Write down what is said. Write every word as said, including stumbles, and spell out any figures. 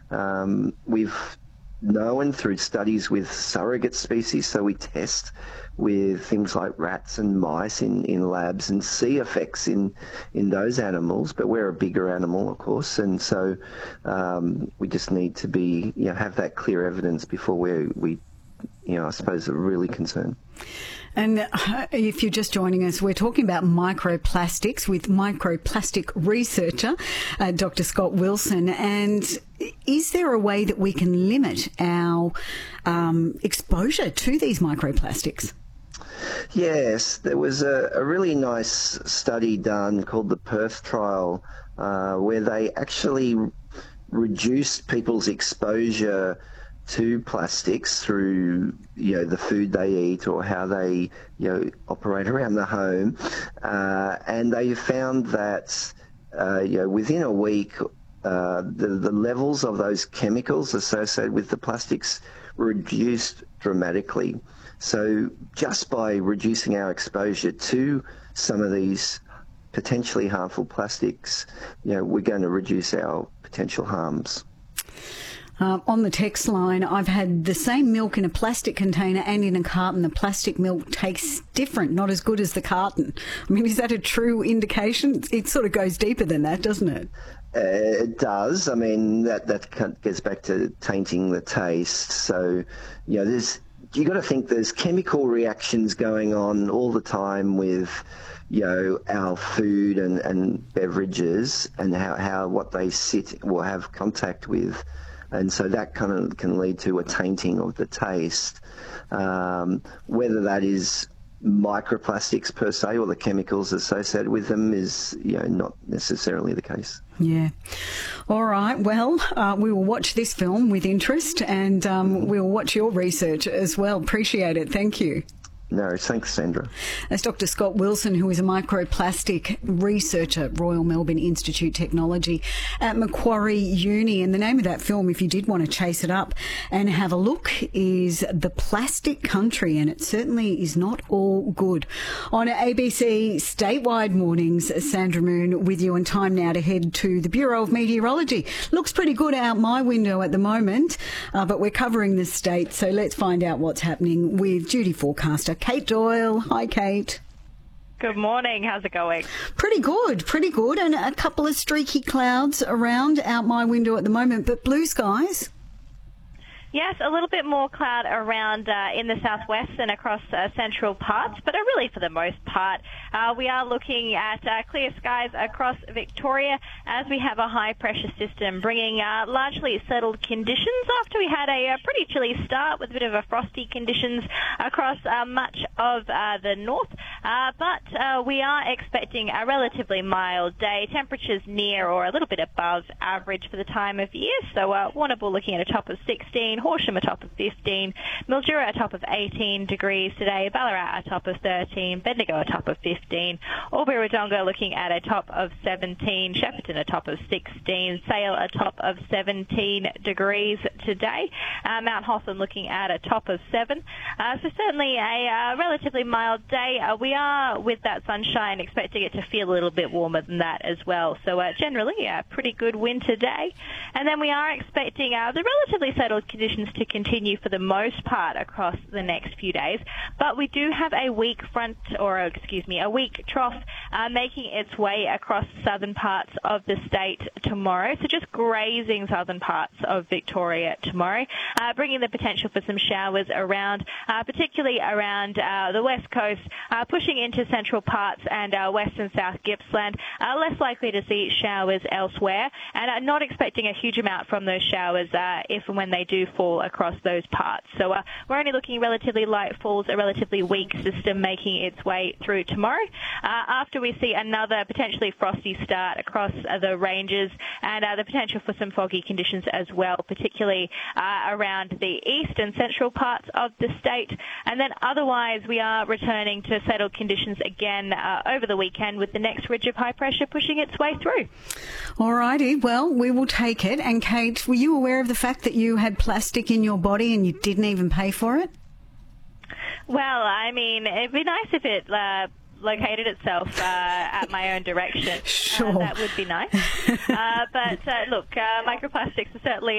Um, we've known through studies with surrogate species, so we test with things like rats and mice in, in labs and see effects in, in those animals, but we're a bigger animal, of course, and so um, we just need to be, you know, have that clear evidence before we, we you know, I suppose are really concerned. And if you're just joining us, we're talking about microplastics with microplastic researcher, uh, Doctor Scott Wilson. And is there a way that we can limit our um, exposure to these microplastics? Yes, there was a, a really nice study done called the Perth trial, uh, where they actually reduced people's exposure to plastics through, you know, the food they eat or how they, you know, operate around the home, uh, and they found that, uh, you know, within a week, uh, the the levels of those chemicals associated with the plastics reduced dramatically. So just by reducing our exposure to some of these potentially harmful plastics, you know, we're going to reduce our potential harms. Uh, on the text line, I've had the same milk in a plastic container and in a carton. The plastic milk tastes different, not as good as the carton. I mean, is that a true indication? It sort of goes deeper than that, doesn't it? Uh, it does. I mean, that, that gets back to tainting the taste. So, you know, there's, you got to think there's chemical reactions going on all the time with, you know, our food and, and beverages and how, how what they sit or have contact with. And so that kind of can lead to a tainting of the taste. Um, whether that is microplastics per se or the chemicals associated with them is, you know, not necessarily the case. Yeah. All right. Well, uh, we will watch this film with interest, and um, we'll watch your research as well. Appreciate it. Thank you. No, thanks, Sandra. That's Doctor Scott Wilson, who is a microplastic researcher at Royal Melbourne Institute Technology at Macquarie Uni. And the name of that film, if you did want to chase it up and have a look, is The Plastic Country, and it certainly is not all good. On A B C Statewide Mornings, Sandra Moon with you, and time now to head to the Bureau of Meteorology. Looks pretty good out my window at the moment, uh, but we're covering the state, so let's find out what's happening with duty forecaster Kate Doyle. Hi, Kate. Good morning. How's it going? Pretty good, pretty good. And a couple of streaky clouds around out my window at the moment, but blue skies. Yes, a little bit more cloud around uh, in the southwest and across uh, central parts, but uh, really for the most part, uh, we are looking at uh, clear skies across Victoria as we have a high-pressure system bringing uh, largely settled conditions after we had a, a pretty chilly start with a bit of a frosty conditions across uh, much of uh, the north. Uh, but uh, we are expecting a relatively mild day, temperatures near or a little bit above average for the time of year. So uh, Warrnambool looking at a top of sixteen, Horsham a top of fifteen, Mildura a top of eighteen degrees today, Ballarat a top of thirteen, Bendigo a top of fifteen, Albury-Wodonga looking at a top of seventeen, Shepparton a top of sixteen, Sale a top of seventeen degrees today, uh, Mount Hotham looking at a top of seven. Uh, so certainly a uh, relatively mild day. Uh, we are, with that sunshine, expecting it to feel a little bit warmer than that as well. So uh, generally a pretty good winter day. And then we are expecting uh, the relatively settled conditions to continue for the most part across the next few days. But we do have a weak front, or excuse me, a weak trough uh, making its way across southern parts of the state tomorrow. So just grazing southern parts of Victoria tomorrow, uh, bringing the potential for some showers around, uh, particularly around uh, the west coast, uh, pushing into central parts and uh, west and south Gippsland. Uh, less likely to see showers elsewhere, and uh, not expecting a huge amount from those showers uh, if and when they do fall across those parts. So uh, we're only looking relatively light falls, a relatively weak system making its way through tomorrow. Uh, after we see another potentially frosty start across uh, the ranges, and uh, the potential for some foggy conditions as well, particularly uh, around the east and central parts of the state. And then otherwise we are returning to settled conditions again uh, over the weekend, with the next ridge of high pressure pushing its way through. All righty, well, we will take it. And Kate, were you aware of the fact that you had plastic in your body and you didn't even pay for it? Well, I mean, it'd be nice if it uh, located itself uh, at my own direction. Sure. Uh, that would be nice. uh, but uh, look, uh, microplastics are certainly